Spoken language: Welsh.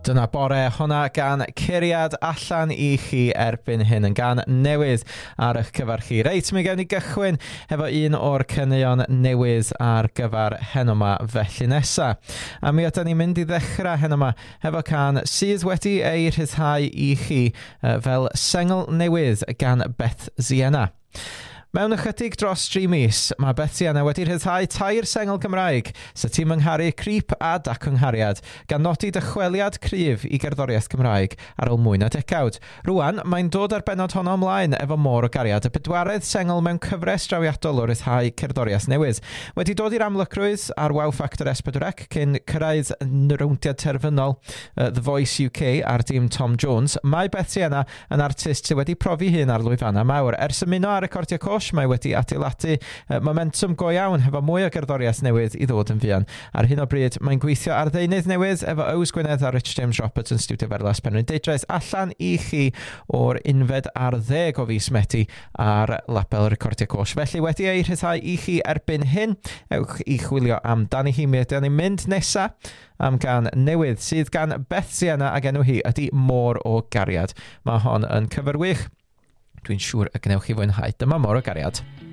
Dyna bore hwnna gan curiad allan I chi erbyn hyn yn gan newydd ar eich cyfar chi. Reit, mi gawn ni gychwyn efo un o'r caneuon newydd ar gyfar heno yma felly nesa. A mi ydyn ni'n mynd I ddechrau heno yma efo can sydd wedi ei rhyddhau I chi fel sengl newydd gan Beth Ziena. Mewn ychydig dros 3 mis, mae Beth Ziena wedi rhyddhau 2 sengl Gymraeg sydd ti'n myngharu creep a dacynghariad gan nodi dychweliad cryf I gerddoriaeth Gymraeg ar ôl mwy na decawd. Rwan, mae'n dod ar benod honno ymlaen efo Môr o Gariad, y 4edd sengl mewn cyfres drawiadol o ryddhau cerddoriaeth newydd. Wedi dod i'r amlygrwydd ar Wow Factor S4C cyn cyrraedd rowndiad terfynol The Voice UK ar dîm Tom Jones, mae Beth Ziena yn artist sydd wedi profi hun ar lwyfanna mawr. Ers ymuno ar recordio mae wedi adeiladu momentum go iawn hefo mwy o gerddoriaeth newydd I ddod yn fuan. Ar hyn o bryd, mae'n gweithio ar ddeunydd newydd efo Ows Gwynedd a Rich James Roberts yn Studio Ferlas Penrhyndeudraeth allan I chi o'r unfed ar 10 o fis Medi ar label recordio coach. Felly wedi ei rhyddhau I chi erbyn hyn, ewch I chwilio amdani hi. Mi ydyn ni'n mynd nesa am gan newydd sydd gan Beth Ziena ac enw hi ydy Môr o Gariad. Mae hon yn cyfrwych. Dwi'n siŵr y gnewch chi fwynhau. Dyma Môr o Gariad.